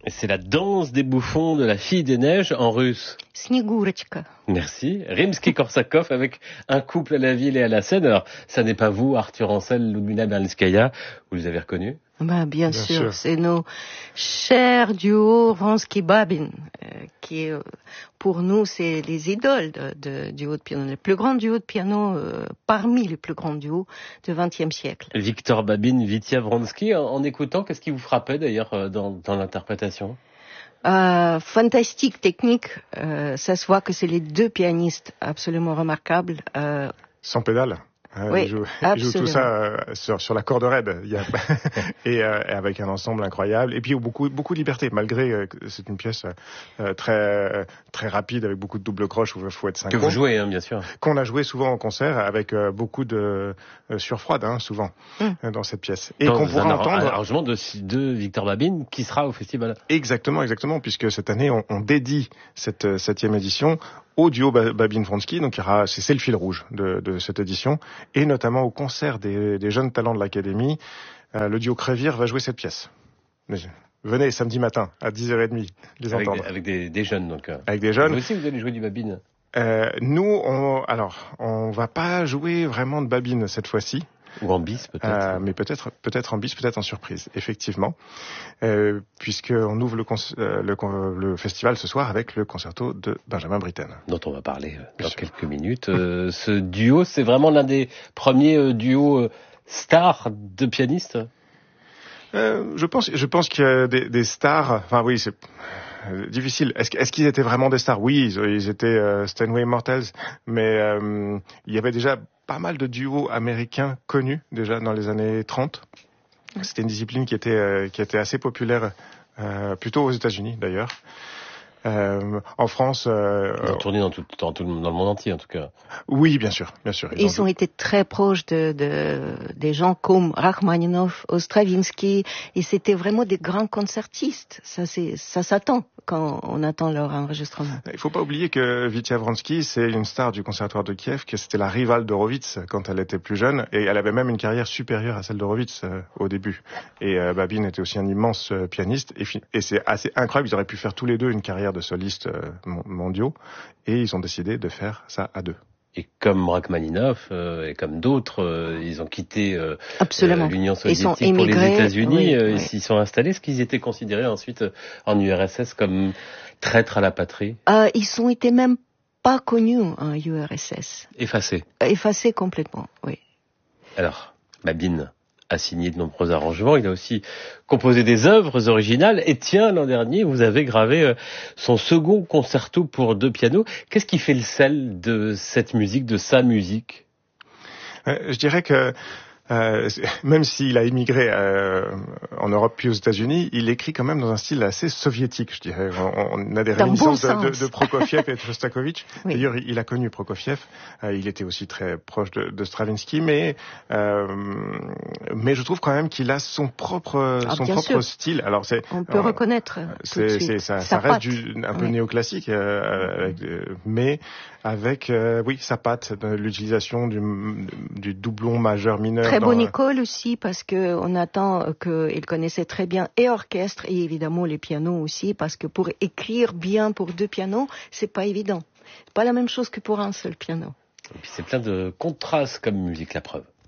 C'est la danse des bouffons de la fille des neiges en russe. Снегурочка. Merci. Rimsky-Korsakov avec un couple à la ville et à la scène. Alors, ça n'est pas vous, Arthur Ancel, Ludmila Berlinskaya, vous les avez reconnus? Bien sûr, c'est nos chers duos Vronsky-Babin, qui pour nous c'est les idoles de duo de piano, le plus grand duo de piano parmi les plus grands duos du XXe siècle. Victor Babin, Vitya Vronsky, en écoutant, qu'est-ce qui vous frappait d'ailleurs dans l'interprétation? Fantastique technique, ça se voit que c'est les deux pianistes absolument remarquables. Sans pédale. Oui, il joue tout ça sur la corde raide, et avec un ensemble incroyable, et puis beaucoup de liberté, malgré que c'est une pièce très très rapide avec beaucoup de double croche où il faut être synchro. Que vous jouez, bien sûr. Qu'on a joué souvent en concert avec beaucoup de surfroide, souvent dans cette pièce, et qu'on pourra entendre. Un arrangement de Victor Babin qui sera au festival. Exactement, puisque cette année on dédie cette 7e édition au duo Babin-Vronsky, donc c'est le fil rouge de cette édition, et notamment au concert des jeunes talents de l'Académie. Le duo Crévire va jouer cette pièce. Venez samedi matin à 10h30 les entendre. Avec des jeunes donc. Avec des jeunes. Vous aussi vous allez jouer du Babin. Nous on va pas jouer vraiment de Babin cette fois-ci. Ou en bis peut-être. Mais peut-être en bis, peut-être en surprise, effectivement, puisqu'on ouvre le festival ce soir avec le concerto de Benjamin Britten. Dont on va parler dans quelques minutes. Ce duo, c'est vraiment l'un des premiers duos stars de pianistes. Je pense qu'il y a des stars. Enfin oui, c'est difficile. Est-ce qu'ils étaient vraiment des stars? Oui, ils étaient Steinway Immortals, mais il y avait déjà pas mal de duos américains connus déjà dans les années 30. C'était une discipline qui était assez populaire, plutôt aux États-Unis d'ailleurs. En France, ils ont tourné dans le monde entier en tout cas. Oui, bien sûr. Ils ont été très proches des gens comme Rachmaninov, Stravinsky, et c'était vraiment des grands concertistes. Ça s'attend quand on attend leur enregistrement. Il faut pas oublier que Vitya Vronsky, c'est une star du Conservatoire de Kiev, que c'était la rivale d'Horowitz quand elle était plus jeune, et elle avait même une carrière supérieure à celle d'Horowitz au début. Et Babin était aussi un immense pianiste, et c'est assez incroyable. Ils auraient pu faire tous les deux une carrière de solistes mondiaux, et ils ont décidé de faire ça à deux. Et comme Rachmaninov et comme d'autres, ils ont quitté l'Union soviétique pour les États-Unis. Ils s'y sont installés. Est-ce qu'ils étaient considérés ensuite en URSS comme traîtres à la patrie? Ils ont été même pas connus en URSS. Effacés complètement, oui. Alors, Babin a signé de nombreux arrangements. Il a aussi composé des œuvres originales. Et tiens, l'an dernier, vous avez gravé son second concerto pour deux pianos. Qu'est-ce qui fait le sel de cette musique, de sa musique? Je dirais que même s'il a émigré en Europe puis aux États-Unis, il écrit quand même dans un style assez soviétique, je dirais. On a des réminiscences de Prokofiev et de Shostakovich. Oui. D'ailleurs, il a connu Prokofiev. Il était aussi très proche de Stravinsky, mais je trouve quand même qu'il a son propre style. Alors on peut reconnaître. Ça reste un peu néoclassique, mais avec sa patte, l'utilisation du doublon majeur-mineur. Très bonne école aussi, parce que on attend qu'il connaissait très bien et orchestre et évidemment les pianos aussi, parce que pour écrire bien pour deux pianos, c'est pas évident. C'est pas la même chose que pour un seul piano. Et puis c'est plein de contrastes comme musique, la preuve.